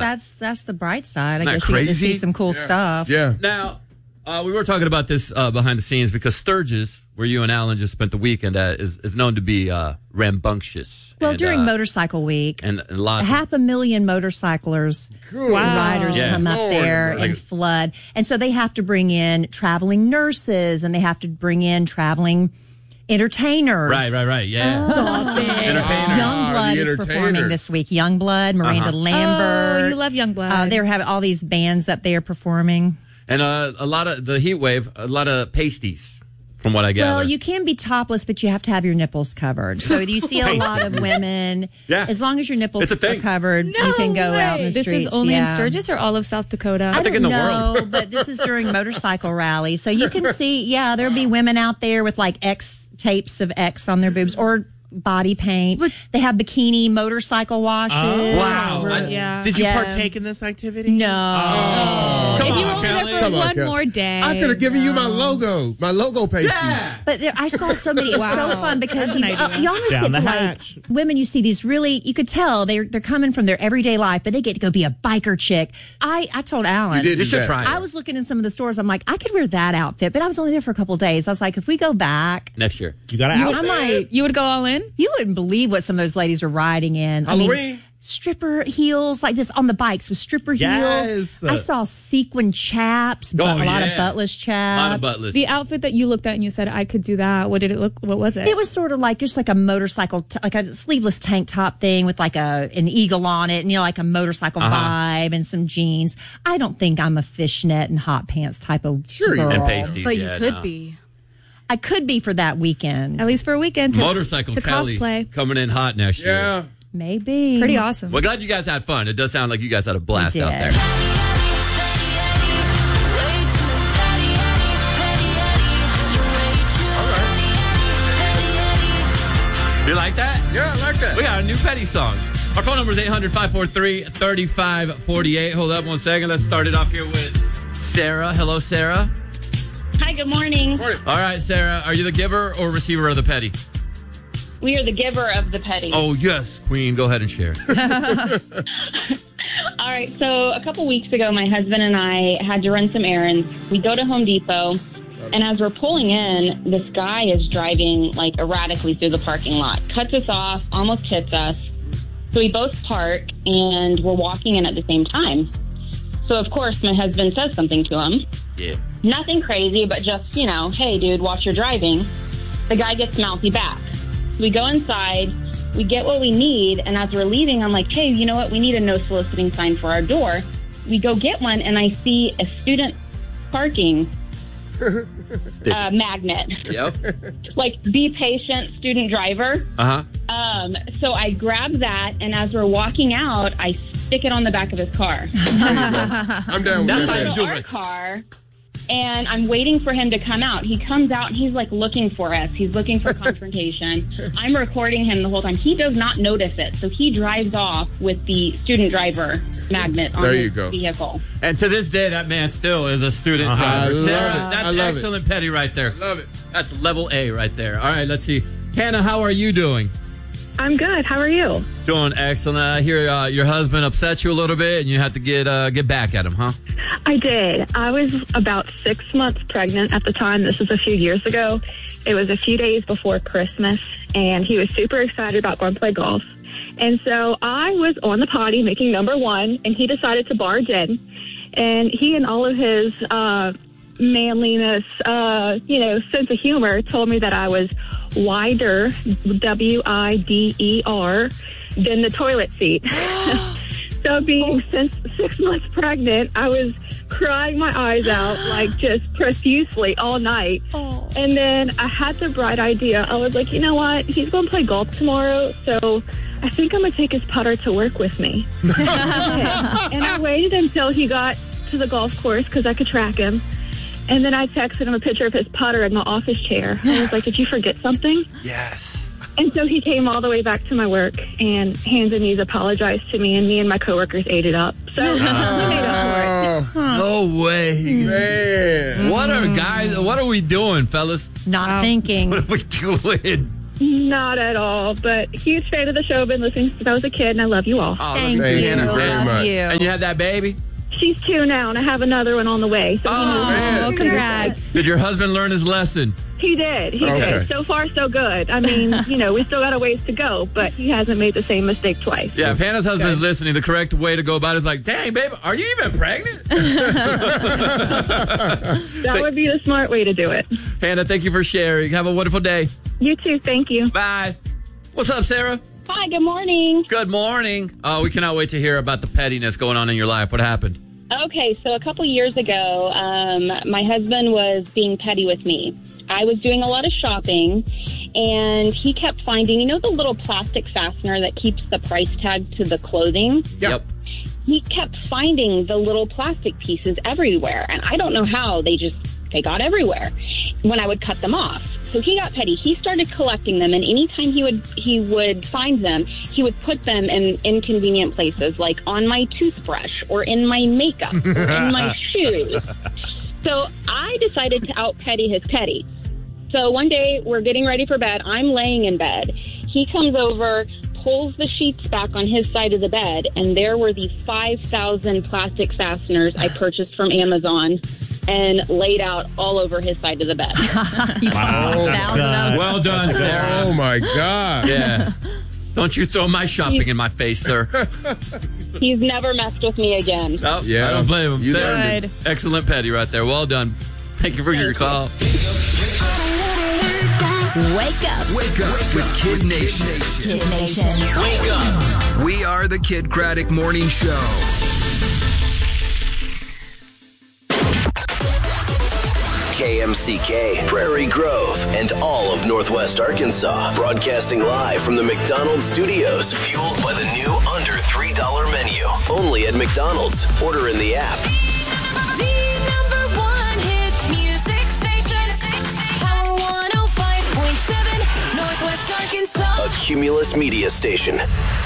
that's the bright side. I Not guess you get to crazy? see some cool stuff. Yeah. Now, we were talking about this behind the scenes because Sturgis, where you and Alan just spent the weekend at, is known to be rambunctious. Well, and, during Motorcycle Week, and lots 500,000 motorcyclers, riders come up there and flood. And so they have to bring in traveling nurses and they have to bring in traveling entertainers. Right. Yeah. Stop it. Entertainers. Youngblood is performing this week. Youngblood, Miranda Lambert. Oh, you love Youngblood. They're having all these bands up there performing. And a lot of the heat wave, a lot of pasties, from what I gather. Well, you can be topless, but you have to have your nipples covered. So you see a lot of women. Yeah. As long as your nipples are covered, you can go out in the This streets. is only in Sturgis or all of South Dakota? I think in the know, world. but this is during motorcycle rally. So you can see, there'll be women out there with like X tapes of X on their boobs or body paint. They have bikini motorcycle washes. Oh, wow. Did you partake in this activity? No. If you were only there for one Kelly. more day. I could have given you my logo pasty. Yeah. But I saw so many. It's so fun because you almost Down get the to hatch. like women. You see these really. You could tell they're coming from their everyday life, but they get to go be a biker chick. I told Alan. You should try it. I was looking in some of the stores. I'm like, I could wear that outfit, but I was only there for a couple of days. I was like, if we go back Next year. You got an I outfit? might. You would go all in? You wouldn't believe what some of those ladies are riding in. Halloween. Stripper heels like this on the bikes with stripper heels. I saw sequin chaps, a lot of buttless chaps. A lot of buttless. The outfit that you looked at and you said, I could do that. What did it look? What was it? It was sort of like just like a motorcycle, like a sleeveless tank top thing with like an eagle on it, and like a motorcycle vibe and some jeans. I don't think I'm a fishnet and hot pants type of girl. And pasties. But you could be. I could be for that weekend. At least for a weekend. Motorcycle to Kelly cosplay. coming in hot next year. Yeah. Maybe. Pretty awesome. Well, glad you guys had fun. It does sound like you guys had a blast out there. You like that? Yeah, I like that. We got a new Petty song. Our phone number is 800-543-3548. Hold up one second. Let's start it off here with Sarah. Hello, Sarah. Hi, good morning. All right, Sarah. Are you the giver or receiver of the Petty? We are the giver of the petty. Oh, yes, Queen. Go ahead and share. All right, so a couple weeks ago, my husband and I had to run some errands. We go to Home Depot, and as we're pulling in, this guy is driving like erratically through the parking lot, cuts us off, almost hits us. So we both park, and we're walking in at the same time. So, of course, my husband says something to him. Yeah. Nothing crazy, but just, hey, dude, watch your driving. The guy gets mouthy back. So we go inside, we get what we need, and as we're leaving, I'm like, hey, you know what? We need a no soliciting sign for our door. We go get one, and I see a student parking magnet. Yep. Like, be patient, student driver. So I grab that, and as we're walking out, I stick it on the back of his car. I'm down with that. So our car, and I'm waiting for him to come out. He comes out, and he's like looking for us. He's looking for confrontation. I'm recording him the whole time. He does not notice it, so he drives off with the student driver magnet on his vehicle. And to this day, that man still is a student driver. Sarah, that's excellent Petty right there. Love it. That's level A right there. All right, let's see. Hannah, how are you doing? I'm good. How are you? Doing excellent. I hear your husband upset you a little bit, and you have to get back at him, huh? I did. I was about 6 months pregnant at the time. This was a few years ago. It was a few days before Christmas, and he was super excited about going to play golf. And so I was on the potty making number one, and he decided to barge in. And he and all of his manliness, sense of humor told me that I was wider, W-I-D-E-R, than the toilet seat. So being since 6 months pregnant, I was crying my eyes out, like just profusely all night. And then I had the bright idea. I was like, you know what? He's going to play golf tomorrow, so I think I'm going to take his putter to work with me. And I waited until he got to the golf course because I could track him. And then I texted him a picture of his putter in my office chair. I was like, did you forget something? Yes. And so he came all the way back to my work, and hands and knees apologized to me, and me and my coworkers ate it up. So we made up for it. No way. Man. What are we doing, fellas? Not thinking. What are we doing? Not at all, but huge fan of the show. Been listening since I was a kid, and I love you all. Oh, Thank you. Hannah. Very Love much. you. And you had that baby? She's 2 now, and I have another one on the way. So Oh, congrats. Did your husband learn his lesson? He did. He Okay. did. So far, so good. I mean, we still got a ways to go, but he hasn't made the same mistake twice. Yeah, if Hannah's husband is listening, the correct way to go about it is like, dang, babe, are you even pregnant? That would be the smart way to do it. Hannah, thank you for sharing. Have a wonderful day. You too. Thank you. Bye. What's up, Sarah? Hi, good morning. Good morning. We cannot wait to hear about the pettiness going on in your life. What happened? Okay, so a couple years ago, my husband was being petty with me. I was doing a lot of shopping, and he kept finding, the little plastic fastener that keeps the price tag to the clothing? Yep. He kept finding the little plastic pieces everywhere, and I don't know how. They got everywhere when I would cut them off. So he got petty. He started collecting them, and anytime he would find them, he would put them in inconvenient places, like on my toothbrush or in my makeup or in my shoes. So I decided to out-petty his petty. So one day, we're getting ready for bed. I'm laying in bed. He comes over, pulls the sheets back on his side of the bed, and there were the 5,000 plastic fasteners I purchased from Amazon and laid out all over his side of the bed. Wow. Well done, Sarah. Oh, my God. Yeah. Don't you throw my shopping in my face, sir. He's never messed with me again. Oh, Yeah. I don't blame him. You Sarah, learned it. excellent petty right there. Well done. Thank you for your call. Wake up with Kid Nation. Kid Nation. Wake up. We are the Kid Craddock Morning Show. KMCK, Prairie Grove, and all of Northwest Arkansas. Broadcasting live from the McDonald's studios. Fueled by the new under $3 menu. Only at McDonald's. Order in the app. The number one hit music station. Power 105.7, Northwest Arkansas. A Cumulus Media Station.